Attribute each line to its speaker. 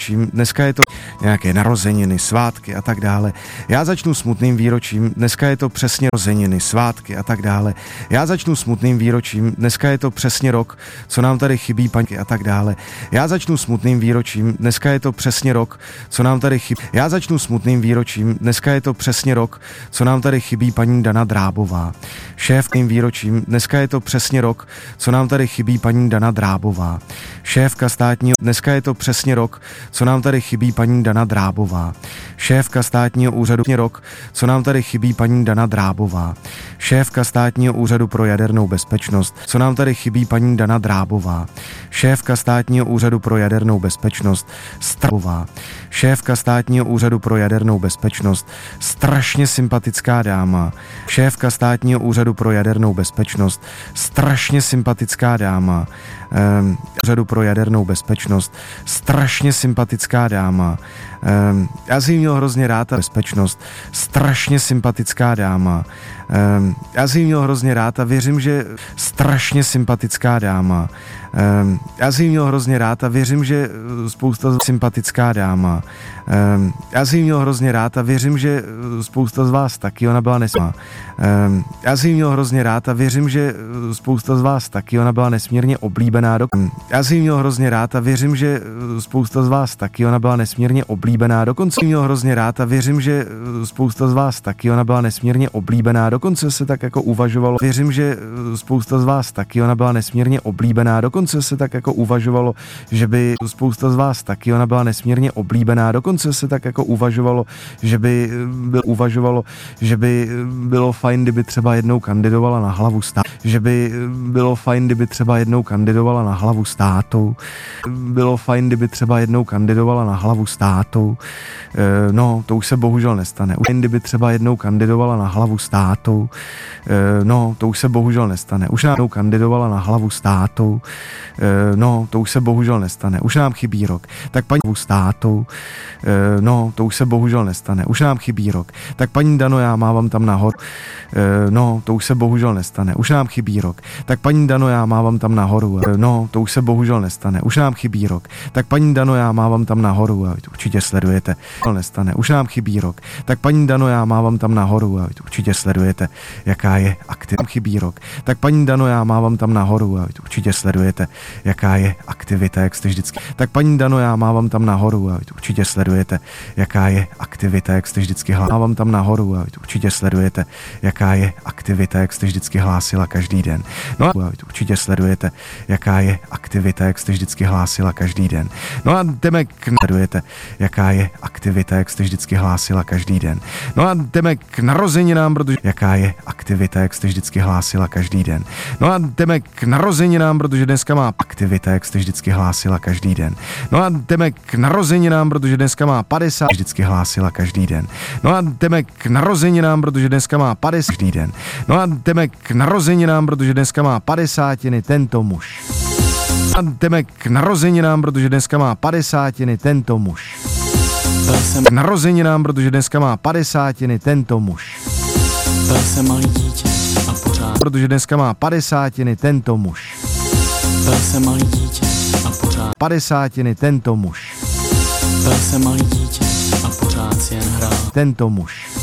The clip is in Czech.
Speaker 1: výročím, dneska je to nějaké narozeniny, svátky a tak dále. Já začnu smutným výročím, dneska je to přesně narozeniny, svátky a tak dále. Já začnu smutným výročím, dneska je to přesně rok, co nám tady chybí paní a tak dále. Já začnu smutným výročím, dneska je to přesně rok, co nám tady chybí. Já začnu smutným výročím, dneska je to přesně rok, co nám tady chybí paní Dana Drábová. Šéfkým výročím, dneska je to přesně rok, co nám tady chybí paní Dana Drábová. Šéfka státního, dneska je to přesně rok, co nám tady chybí paní Dana Drábová. Šéfka státního úřadu, rok, co nám tady chybí paní Dana Drábová. Šéfka státního úřadu pro jadernou bezpečnost, co nám tady chybí paní Dana Drábová. Šéfka státního úřadu pro jadernou bezpečnost, Stravová. Šéfka státního úřadu pro jadernou bezpečnost, strašně sympatická dáma. Šéfka státního úřadu pro jadernou bezpečnost, strašně sympatická dáma. Úřadu pro jadernou bezpečnost, strašně sympatická dáma. Já si ji měl hrozně rád a bezpečnost, strašně sympatická dáma. Já si ji měl hrozně rád a věřím, že strašně sympatická dáma. Já si ji měl hrozně rád a věřím, že spousta sympatická dáma. Já si ji měl hrozně rád a věřím, že spousta z vás taky, ona byla nesmírně. Já si ji měl hrozně rád a věřím, že spousta z vás taky, ona byla nesmírně oblíbená. Já si ji měl hrozně rád a věřím, že spousta z vás taky, ona byla nesmírně oblíbená. Dokonce ji měl hrozně rád a věřím, že spousta z vás taky, ona byla nesmírně oblíbená. Dokonce se tak jako uvažovalo. Věřím, že spousta z vás taky, ona byla nesmírně oblíbená. Dokonce se tak jako uvažovalo, že by spousta z vás taky, ona byla nesmírně oblíbená. Dokonce se tak jako uvažovalo, že by bylo fajn, kdyby třeba jednou kandidovala na hlavu státu. Že by bylo fajn, kdyby třeba jednou kandidovala na hlavu státu. Bylo fajn, kdyby třeba jednou kandidovala na hlavu státu. No, to už se bohužel nestane. Kdyby třeba jednou kandidovala na hlavu státu. No, to už se bohužel nestane. Už nám kandidovala na hlavu státu. No, to už se bohužel nestane. Už nám chybí rok. Tak paní státu. No, to už se bohužel nestane. Už nám chybí rok. Tak paní Dano, já mávám tam nahoru. No, to už se bohužel nestane. Už nám chybí rok. Tak paní Dano, já mávám tam nahoru. No, to už se bohužel nestane. Už nám chybí rok. Tak paní Dano, já mávám tam nahoru. A určitě sledujete. Nestane. Už nám chybí rok. Tak paní Dano, já mávám tam nahoru. A určitě sledujete, jaká je aktivita. Chybí rok. Tak paní Dano, já mávám tam nahoru. A určitě sledujete, jaká je aktivita, jak jste vždycky. Tak paní Dano, já mávám tam nahoru. A určitě sledujete, jaká je aktivita, jak jste vždycky mávám tam nahoru. A určitě sledujete, jaká je aktivita, jak jste vždycky hlásila každý den. No a určitě sledujete, jaká je aktivita, jak jste vždycky hlásila každý den. No a jdeme sledujete, jaká je aktivita, jak jste vždycky hlásila každý den. No a jdeme k narozeninám, protože jaká je aktivita, jak jste vždycky hlásila každý den. No a jdeme k narozeninám, protože dneska má aktivita, jak jste vždycky hlásila každý den. No a jdeme k narozeninám, protože dneska má 50, vždycky hlásila každý den. No a jdeme k narozeninám, protože dneska má 50 každý den. No a jdeme k narozeninám, protože dneska má 50 tento muž. A jdeme k narozeninám, protože dneska má 50 tento muž. K narozeninám, protože dneska má 50 tento muž.
Speaker 2: Byl jsem malý dítě a pořád.
Speaker 1: Protože dneska má 50 tento muž.
Speaker 2: Byl jsem malý dítě a pořád.
Speaker 1: 50 tento muž.
Speaker 2: Byl jsem malý dítě a pořád si jen hrál.
Speaker 1: Tento muž.